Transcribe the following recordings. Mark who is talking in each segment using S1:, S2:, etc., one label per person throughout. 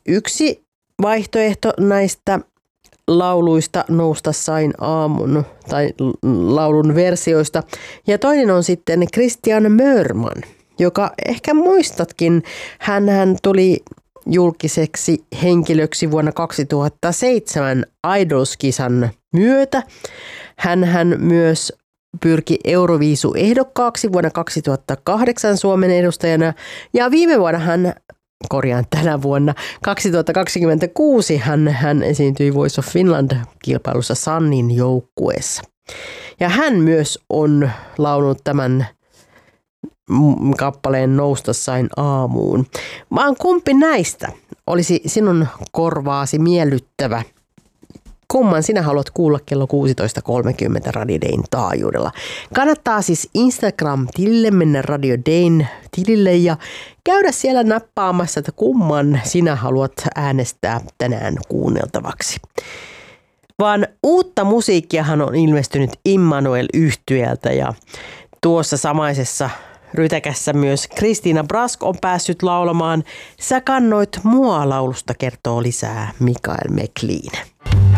S1: yksi vaihtoehto näistä lauluista Nousta sain aamun tai laulun versioista. Ja toinen on sitten Christian Mörman, joka ehkä muistatkin, hän tuli julkiseksi henkilöksi vuonna 2007 Idols-kisan myötä. Hän myös pyrki Euroviisu-ehdokkaaksi vuonna 2008 Suomen edustajana ja viime vuonna tänä vuonna 2026 hän esiintyi Voice of Finland-kilpailussa Sannin joukkueessa. Ja hän myös on laulunut tämän kappaleen Nousta sain aamuun. Vaan kumpi näistä olisi sinun korvaasi miellyttävä? Kumman sinä haluat kuulla kello 16.30 Radio Dayn taajuudella? Kannattaa siis Instagram-tilille mennä Radio Dayn tilille ja käydä siellä nappaamassa, että kumman sinä haluat äänestää tänään kuunneltavaksi. Vaan uutta musiikkiahan on ilmestynyt Immanuel-yhtyeltä ja tuossa samaisessa rytäkässä myös Kristiina Brask on päässyt laulamaan Sä kannoit mua -laulusta kertoo lisää Mikael Meklin.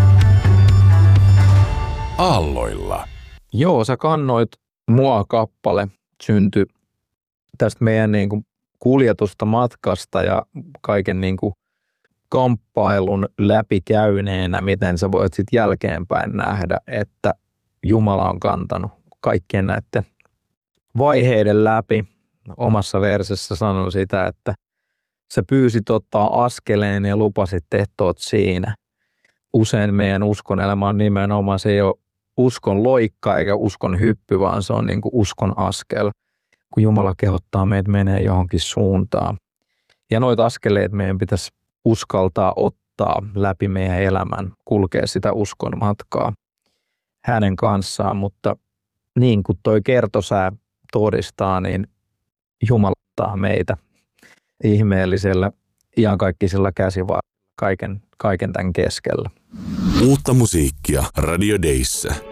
S2: Aalloilla.
S3: Joo, Sä kannoit mua -kappale syntyi tästä meidän kuljetusta matkasta ja kaiken kamppailun läpikäyneenä, miten sä voit sitten jälkeenpäin nähdä, että Jumala on kantanut kaikkien näiden vaiheiden läpi. Omassa versessä sanon sitä, että sä pyysit ottaa askeleen ja lupasit, että oot siinä. Usein meidän uskon elämä on nimenomaan, se ei ole uskon loikka eikä uskon hyppy, vaan se on uskon askel, kun Jumala kehottaa meitä menee johonkin suuntaan. Ja noita askeleita meidän pitäisi uskaltaa ottaa läpi meidän elämän, kulkea sitä uskon matkaa hänen kanssaan, mutta niin kuin toi kertosää todistaa, niin Jumala ottaa meitä ihmeellisellä iankaikkisella käsivarrella kaiken tämän keskellä.
S2: Uutta musiikkia Radio Dayssä.